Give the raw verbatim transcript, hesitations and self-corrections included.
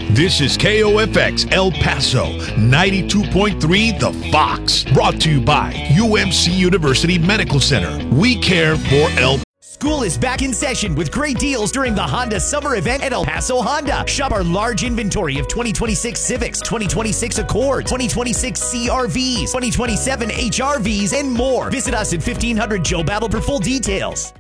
This is K O F X El Paso, ninety-two point three The Fox. Brought to you by U M C University Medical Center. We care for El School is back in session with great deals during the Honda Summer Event at El Paso Honda. Shop our large inventory of twenty twenty-six Civics, twenty twenty-six Accords, twenty twenty-six C R Vs, twenty twenty-seven H R Vs, and more. Visit us at fifteen hundred Joe Battle for full details.